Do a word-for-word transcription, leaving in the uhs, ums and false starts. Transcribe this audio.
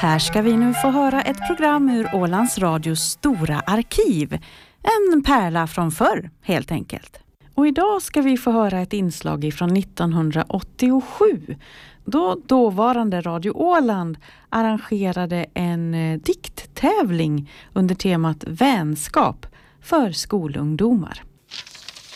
Här ska vi nu få höra ett program ur Ålands Radios stora arkiv. En pärla från förr, helt enkelt. Och idag ska vi få höra ett inslag från nittonhundraåttiosju, då dåvarande Radio Åland arrangerade en dikttävling under temat vänskap för skolungdomar.